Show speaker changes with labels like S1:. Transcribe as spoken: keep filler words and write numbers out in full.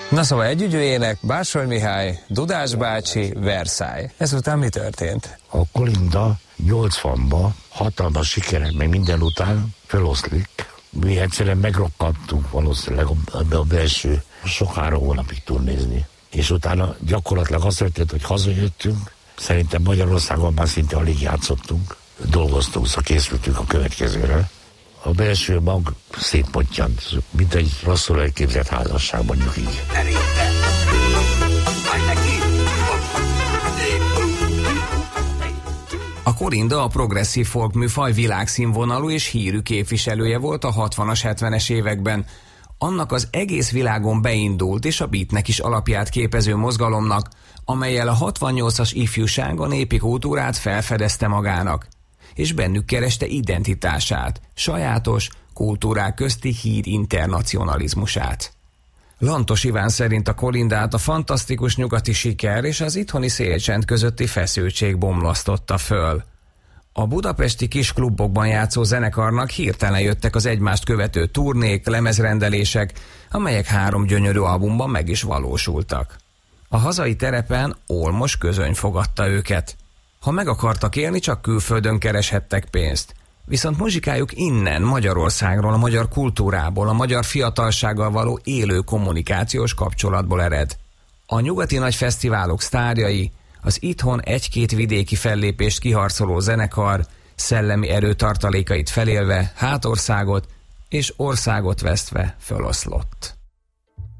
S1: Na szóval együgyű ének, Bársony Mihály, Dudás bácsi, Versailles. Ezután mi történt?
S2: A Kolinda nyolcvanban hatalmas sikerek, meg minden után feloszlik. Mi egyszerűen megrokkantunk valószínűleg a belső sok-három hónapig turnézni. És utána gyakorlatilag azt történt, hogy hazajöttünk. Szerintem Magyarországon már szinte alig játszottunk. Dolgoztunk, szóval készültünk a következőre. A belső mag szétpottyant, mint egy rosszul elképzelt házasság, mondjuk így.
S1: A Kolinda a progresszív folk műfaj világszínvonalú és hírű képviselője volt a hatvanas, hetvenes években. Annak az egész világon beindult és a beatnek is alapját képező mozgalomnak, amellyel a hatvannyolcas ifjúság a népi kultúrát felfedezte magának, és bennük kereste identitását, sajátos, kultúrák közti híd internacionalizmusát. Lantos Iván szerint a Kolindát a fantasztikus nyugati siker és az itthoni szélcsend közötti feszültség bomlasztotta föl. A budapesti kis klubokban játszó zenekarnak hirtelen jöttek az egymást követő turnék, lemezrendelések, amelyek három gyönyörű albumban meg is valósultak. A hazai terepen olmos közöny fogadta őket. Ha meg akartak élni, csak külföldön kereshettek pénzt. Viszont muzsikájuk innen, Magyarországról, a magyar kultúrából, a magyar fiatalsággal való élő kommunikációs kapcsolatból ered. A nyugati nagy fesztiválok sztárjai, az itthon egy-két vidéki fellépést kiharcoló zenekar szellemi erőtartalékait felélve hátországot és országot vesztve föloszlott.